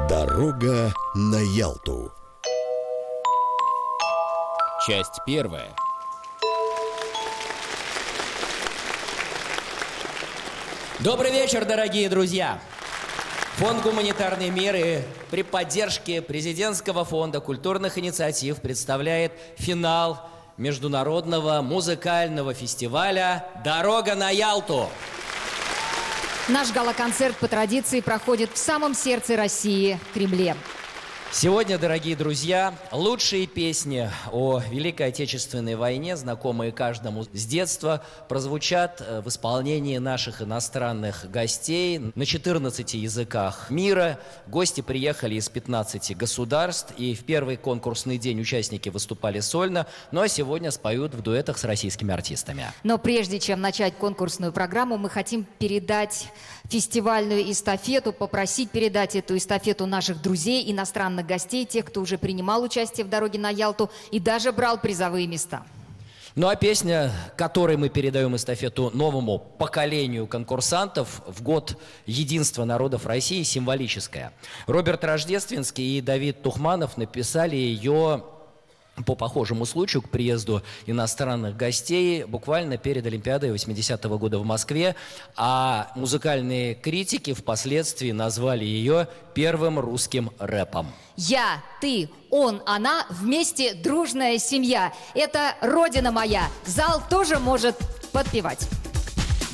Дорога на Ялту. Часть первая. Добрый вечер, дорогие друзья! Фонд «Гуманитарный мир» и при поддержке Президентского фонда культурных инициатив представляет финал международного музыкального фестиваля «Дорога на Ялту». Наш гала-концерт по традиции проходит в самом сердце России, в Кремле. Сегодня, дорогие друзья, лучшие песни о Великой Отечественной войне, знакомые каждому с детства, прозвучат в исполнении наших иностранных гостей на 14 языках мира. Гости приехали из 15 государств, и в первый конкурсный день участники выступали сольно, ну а сегодня споют в дуэтах с российскими артистами. Но прежде чем начать конкурсную программу, мы хотим передать фестивальную эстафету, попросить передать эту эстафету наших друзей, иностранных гостей, тех, кто уже принимал участие в «Дороге на Ялту» и даже брал призовые места. Ну а песня, которой мы передаем эстафету новому поколению конкурсантов в год единства народов России, символическая. Роберт Рождественский и Давид Тухманов написали ее по похожему случаю к приезду иностранных гостей буквально перед Олимпиадой 80-го года в Москве, а музыкальные критики впоследствии назвали ее первым русским рэпом. Я, ты, он, она, вместе дружная семья. Это родина моя. Зал тоже может подпевать.